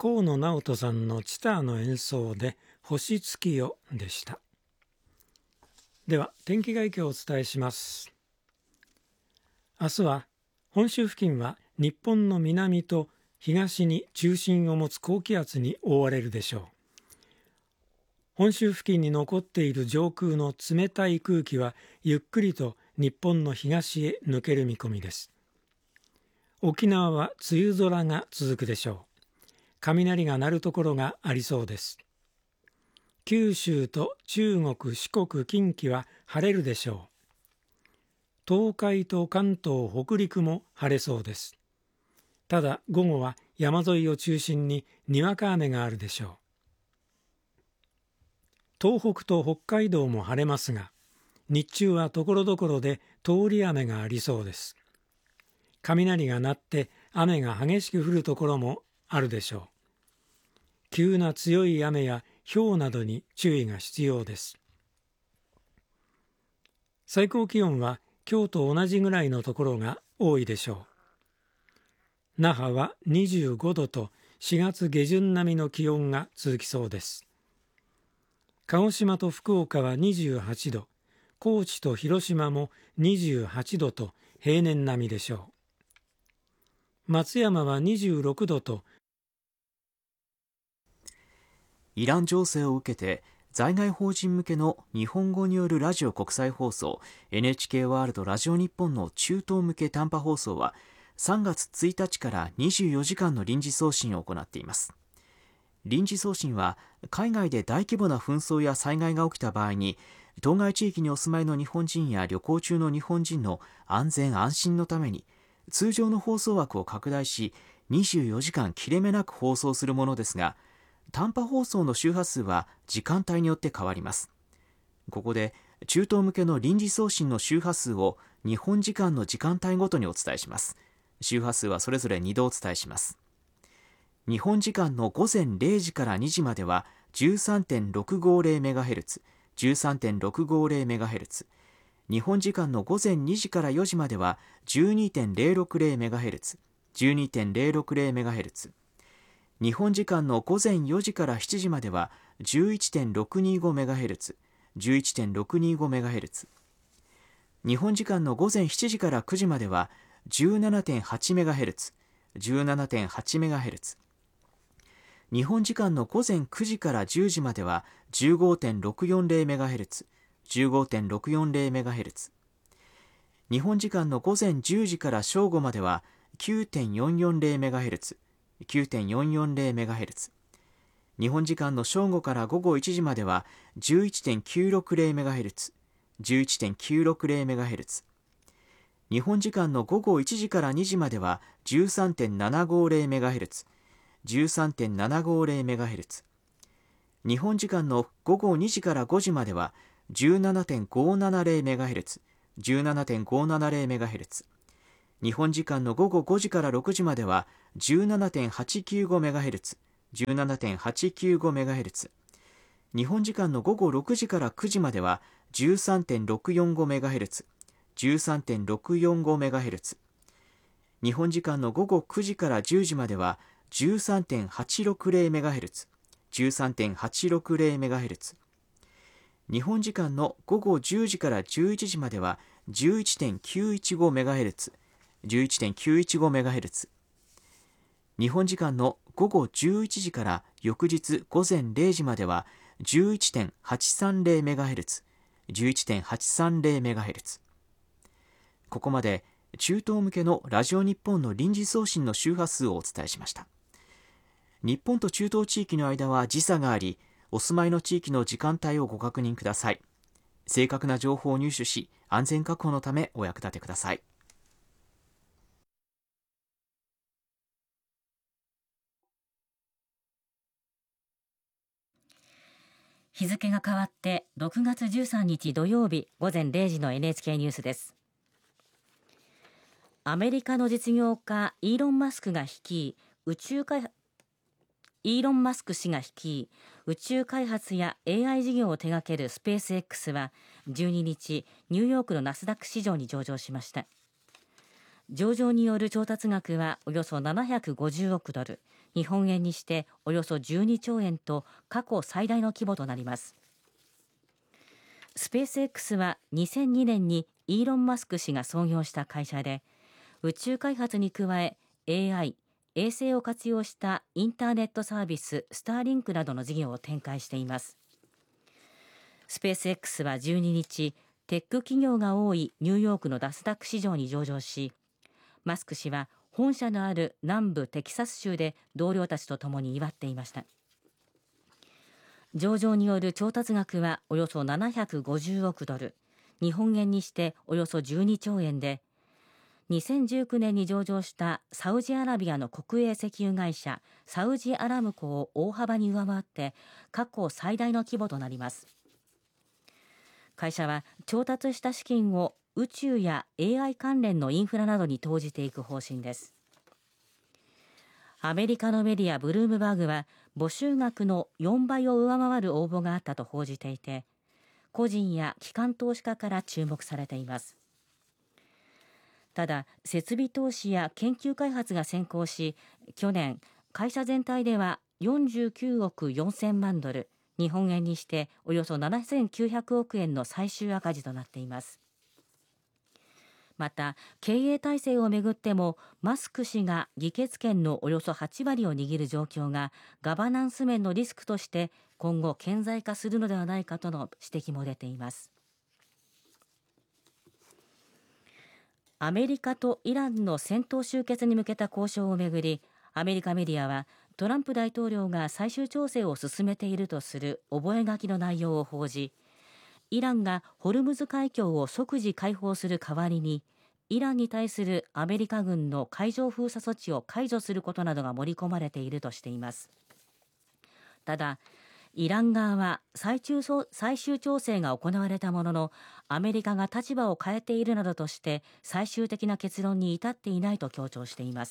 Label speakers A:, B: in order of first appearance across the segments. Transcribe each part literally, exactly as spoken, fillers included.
A: 河野直人さんのチターの演奏で星月夜でした。では天気概況をお伝えします。明日は本州付近は日本の南と東に中心を持つ高気圧に覆われるでしょう。本州付近に残っている上空の冷たい空気はゆっくりと日本の東へ抜ける見込みです。沖縄は梅雨空が続くでしょう。雷が鳴るところがありそうです。九州と中国、四国、近畿は晴れるでしょう。東海と関東、北陸も晴れそうです。ただ午後は山沿いを中心ににわか雨があるでしょう。東北と北海道も晴れますが、日中はところどころで通り雨がありそうです。雷が鳴って雨が激しく降るところもあるでしょう。急な強い雨や雹などに注意が必要です。最高気温は今日と同じぐらいのところが多いでしょう。那覇はにじゅうごどとしがつ下旬並みの気温が続きそうです。鹿児島と福岡はにじゅうはちど、高知と広島もにじゅうはちどと平年並みでしょう。松山はにじゅうろくどと。
B: イラン情勢を受けて在外邦人向けの日本語によるラジオ国際放送 エヌエイチケー ワールドラジオ日本の中東向け短波放送はさんがつついたちからにじゅうよじかんの臨時送信を行っています。臨時送信は海外で大規模な紛争や災害が起きた場合に当該地域にお住まいの日本人や旅行中の日本人の安全安心のために通常の放送枠を拡大しにじゅうよじかん切れ目なく放送するものですが、短波放送の周波数は時間帯によって変わります。ここで中東向けの臨時送信の周波数を日本時間の時間帯ごとにお伝えします。周波数はそれぞれにどお伝えします。日本時間のごぜんれいじからにじまでは じゅうさんてんろくごぜろメガヘルツ、じゅうさんてんろくごぜろメガヘルツ、日本時間のごぜんにじからよじまでは じゅうにてんぜろろくぜろメガヘルツ、じゅうにてんぜろろくぜろメガヘルツ、日本時間のごぜんよじからしちじまでは じゅういってんろくにごメガヘルツ、じゅういってんろくにごメガヘルツ、日本時間のごぜんしちじからくじまでは じゅうななてんはちメガヘルツ、じゅうななてんはちメガヘルツ、日本時間のごぜんくじからじゅうじまでは じゅうごてんろくよんぜろメガヘルツ、じゅうごてんろくよんぜろメガヘルツ、日本時間のごぜんじゅうじから正午までは きゅうてんよんよんぜろメガヘルツ、きゅうてんよんよんぜろメガヘルツ、日本時間の正午からごごいちじまでは じゅういってんきゅうろくぜろメガヘルツ、じゅういってんきゅうろくぜろメガヘルツ、日本時間のごごいちじからにじまでは じゅうさんてんななごぜろメガヘルツ、じゅうさんてんななごぜろメガヘルツ、日本時間のごごにじからごじまでは じゅうななてんごななぜろメガヘルツ、じゅうななてんごななぜろメガヘルツ、日本時間のごごごじからろくじまでは じゅうななてんはちきゅうごメガヘルツ、じゅうななてんはちきゅうごメガヘルツ、日本時間のごごろくじからくじまでは じゅうさんてんろくよんごメガヘルツ、じゅうさんてんろくよんごメガヘルツ、日本時間のごごくじからじゅうじまでは じゅうさんてんはちろくぜろメガヘルツ、じゅうさんてんはちろくぜろメガヘルツ、日本時間のごごじゅうじからじゅういちじまでは じゅういってんきゅういちごメガヘルツ、じゅういってんきゅういちごメガヘルツ、日本時間のごごじゅういちじから翌日ごぜんれいじまでは じゅういってんはちさんぜろメガヘルツ、じゅういってんはちさんぜろメガヘルツ。ここまで中東向けのラジオ日本の臨時送信の周波数をお伝えしました。日本と中東地域の間は時差があり、お住まいの地域の時間帯をご確認ください。正確な情報を入手し、安全確保のためお役立てください。
C: 日付が変わってろくがつじゅうさんにち土曜日ごぜんれいじの エヌエイチケー ニュースです。アメリカの実業家イーロン・マスクが率い宇宙開発イーロン・マスク氏が率い宇宙開発や エーアイ 事業を手掛けるスペース X はじゅうににちニューヨークのナスダック市場に上場しました。 上場による調達額はおよそななひゃくごじゅうおくドル、日本円にしておよそじゅうにちょうえんと過去最大の規模となります。スペース X はにせんにねんにイーロン・マスク氏が創業した会社で、宇宙開発に加え エーアイ、衛星を活用したインターネットサービススターリンクなどの事業を展開しています。スペース X はじゅうににち、テック企業が多いニューヨークのナスダック市場に上場し、マスク氏は本社のある南部テキサス州で同僚たちと共に祝っていました。上場による調達額はおよそななひゃくごじゅうおくドル、日本円にしておよそじゅうにちょうえんで、にせんじゅうきゅうねんに上場したサウジアラビアの国営石油会社サウジアラムコを大幅に上回って過去最大の規模となります。会社は調達した資金を宇宙や エーアイ 関連のインフラなどに投じていく方針です。アメリカのメディアブルームバーグは募集額のよんばいを上回る応募があったと報じていて、個人や機関投資家から注目されています。ただ、設備投資や研究開発が先行し、去年会社全体ではよんじゅうきゅうおくよんせんまんドル、日本円にしておよそななせんきゅうひゃくおくえんの最終赤字となっています。また、経営体制をめぐってもマスク氏が議決権のおよそはちわりを握る状況がガバナンス面のリスクとして今後顕在化するのではないかとの指摘も出ています。アメリカとイランの戦闘終結に向けた交渉をめぐり、アメリカメディアはトランプ大統領が最終調整を進めているとする覚書の内容を報じ、イランがホルムズ海峡を即時開放する代わりにイランに対するアメリカ軍の海上封鎖措置を解除することなどが盛り込まれているとしています。ただ、イラン側は最終最終調整が行われたものの、アメリカが立場を変えているなどとして最終的な結論に至っていないと強調しています。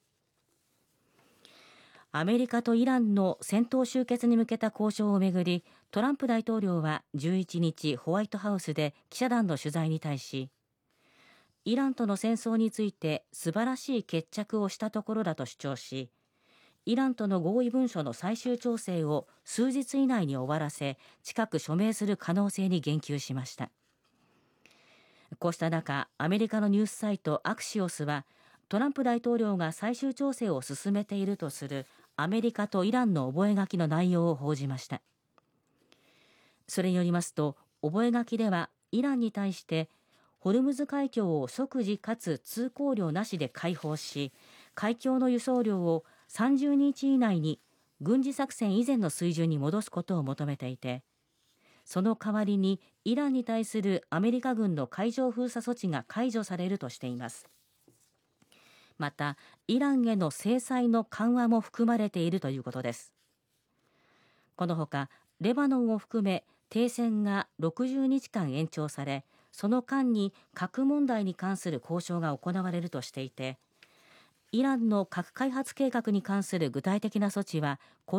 C: アメリカとイランの戦闘終結に向けた交渉をめぐり、トランプ大統領はじゅういちにちホワイトハウスで記者団の取材に対し、イランとの戦争について素晴らしい決着をしたところだと主張し、イランとの合意文書の最終調整を数日以内に終わらせ、近く署名する可能性に言及しました。こうした中、アメリカのニュースサイトアクシオスは、トランプ大統領が最終調整を進めているとするアメリカとイランの覚書の内容を報じました。それによりますと、覚書ではイランに対してホルムズ海峡を即時かつ通行料なしで開放し、海峡の輸送量をさんじゅうにち以内に軍事作戦以前の水準に戻すことを求めていて、その代わりにイランに対するアメリカ軍の海上封鎖措置が解除されるとしています。また、イランへの制裁の緩和も含まれているということです。このほか、レバノンを含め停戦がろくじゅうにちかん延長され、その間に核問題に関する交渉が行われるとしていて、イランの核開発計画に関する具体的な措置はこれ